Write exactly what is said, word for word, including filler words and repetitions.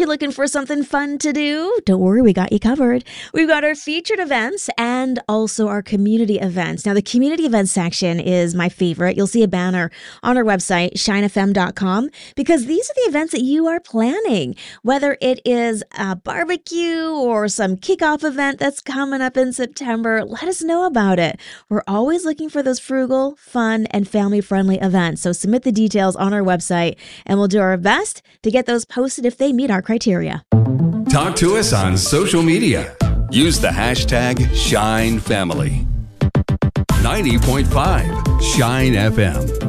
You looking for something fun to do? Don't worry, we got you covered. We've got our featured events and also our community events. Now, the community events section is my favorite. You'll see a banner on our website, shine f m dot com, because these are the events that you are planning. Whether it is a barbecue or some kickoff event that's coming up in September, let us know about it. We're always looking for those frugal, fun, and family-friendly events. So submit the details on our website, and we'll do our best to get those posted if they meet our criteria. Talk to us on social media. Use the hashtag ShineFamily. ninety point five Shine F M.